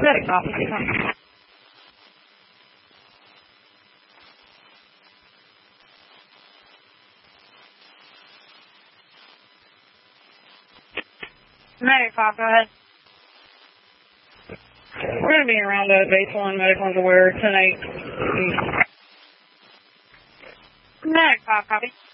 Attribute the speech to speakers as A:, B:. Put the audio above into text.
A: Medic copy. Medic copy, go ahead. We're going to be around base 1, Medic 1's aware, 10-8. Medic copy.